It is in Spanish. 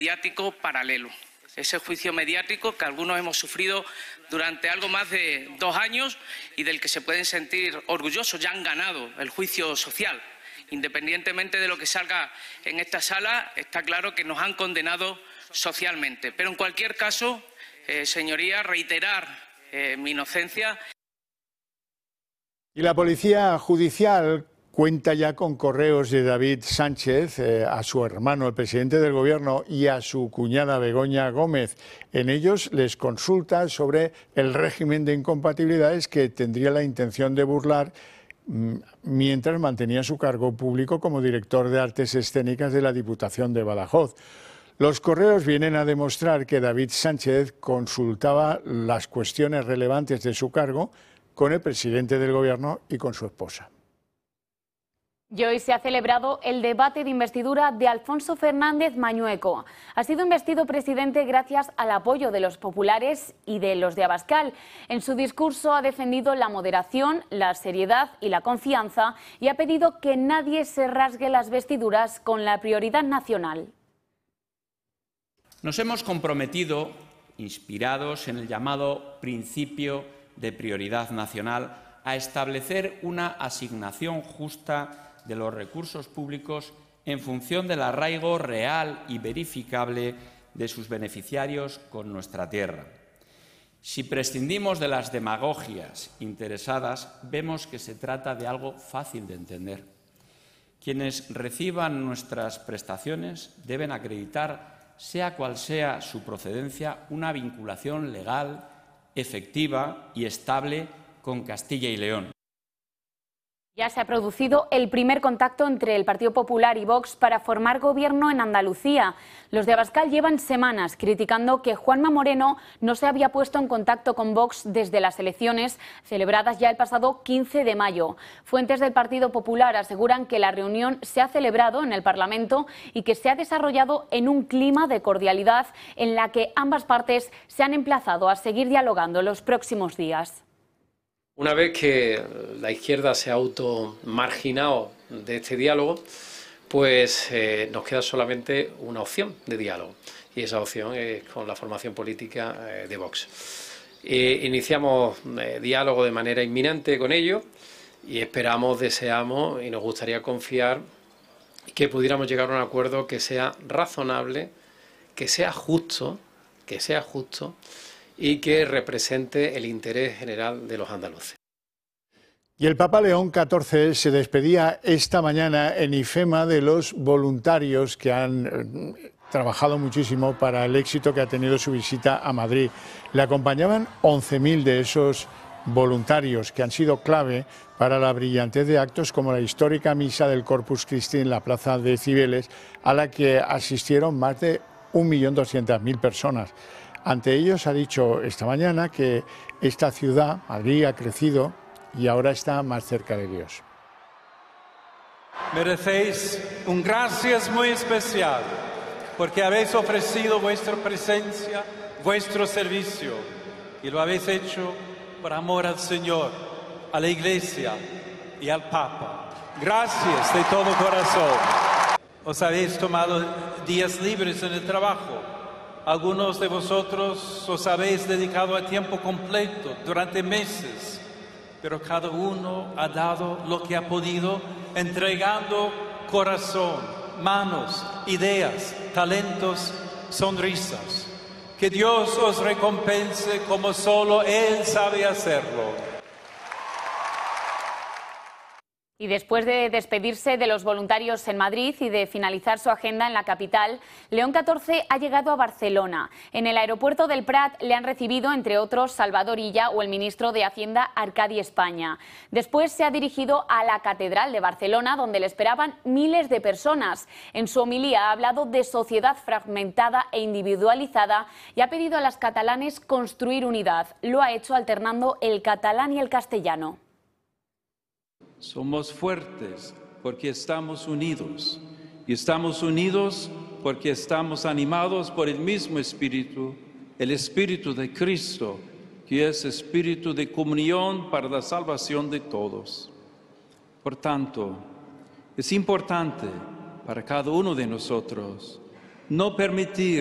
mediático paralelo. Ese juicio mediático que algunos hemos sufrido durante algo más de 2 años y del que se pueden sentir orgullosos. Ya han ganado el juicio social. Independientemente de lo que salga en esta sala, está claro que nos han condenado socialmente. Pero en cualquier caso, señorías, reiterar mi inocencia. Y la Policía Judicial cuenta ya con correos de David Sánchez a su hermano, el presidente del Gobierno, y a su cuñada Begoña Gómez. En ellos les consulta sobre el régimen de incompatibilidades que tendría la intención de burlar mientras mantenía su cargo público como director de Artes Escénicas de la Diputación de Badajoz. Los correos vienen a demostrar que David Sánchez consultaba las cuestiones relevantes de su cargo con el presidente del Gobierno y con su esposa. Y hoy se ha celebrado el debate de investidura de Alfonso Fernández Mañueco. Ha sido investido presidente gracias al apoyo de los populares y de los de Abascal. En su discurso ha defendido la moderación, la seriedad y la confianza y ha pedido que nadie se rasgue las vestiduras con la prioridad nacional. Nos hemos comprometido, inspirados en el llamado principio de prioridad nacional, a establecer una asignación justa de los recursos públicos en función del arraigo real y verificable de sus beneficiarios con nuestra tierra. Si prescindimos de las demagogias interesadas, vemos que se trata de algo fácil de entender. Quienes reciban nuestras prestaciones deben acreditar, sea cual sea su procedencia, una vinculación legal, efectiva y estable con Castilla y León. Ya se ha producido el primer contacto entre el Partido Popular y Vox para formar gobierno en Andalucía. Los de Abascal llevan semanas criticando que Juanma Moreno no se había puesto en contacto con Vox desde las elecciones celebradas ya el pasado 15 de mayo. Fuentes del Partido Popular aseguran que la reunión se ha celebrado en el Parlamento y que se ha desarrollado en un clima de cordialidad en la que ambas partes se han emplazado a seguir dialogando los próximos días. Una vez que la izquierda se ha automarginado de este diálogo, pues nos queda solamente una opción de diálogo, y esa opción es con la formación política de Vox. Iniciamos diálogo de manera inminente con ellos y esperamos, deseamos y nos gustaría confiar que pudiéramos llegar a un acuerdo que sea razonable, que sea justo y que represente el interés general de los andaluces. Y el Papa León XIV se despedía esta mañana en IFEMA de los voluntarios que han trabajado muchísimo para el éxito que ha tenido su visita a Madrid. Le acompañaban 11.000 de esos voluntarios que han sido clave para la brillantez de actos como la histórica misa del Corpus Christi en la Plaza de Cibeles, a la que asistieron más de 1.200.000 personas. Ante ellos ha dicho esta mañana que esta ciudad, Madrid, ha crecido y ahora está más cerca de Dios. Merecéis un gracias muy especial porque habéis ofrecido vuestra presencia, vuestro servicio, y lo habéis hecho por amor al Señor, a la Iglesia y al Papa. Gracias de todo corazón. Os habéis tomado días libres en el trabajo. Algunos de vosotros os habéis dedicado a tiempo completo durante meses, pero cada uno ha dado lo que ha podido, entregando corazón, manos, ideas, talentos, sonrisas. Que Dios os recompense como solo Él sabe hacerlo. Y después de despedirse de los voluntarios en Madrid y de finalizar su agenda en la capital, León XIV ha llegado a Barcelona. En el aeropuerto del Prat le han recibido, entre otros, Salvador Illa o el ministro de Hacienda, Arcadi España. Después se ha dirigido a la Catedral de Barcelona, donde le esperaban miles de personas. En su homilía ha hablado de sociedad fragmentada e individualizada y ha pedido a las catalanes construir unidad. Lo ha hecho alternando el catalán y el castellano. Somos fuertes porque estamos unidos, y estamos unidos porque estamos animados por el mismo Espíritu, el Espíritu de Cristo, que es espíritu de comunión para la salvación de todos. Por tanto, es importante para cada uno de nosotros no permitir